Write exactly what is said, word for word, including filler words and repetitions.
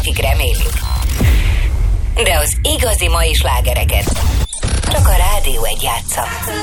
napokig, reméljük. De az igazi mai slágereket csak a Rádió egy játsza.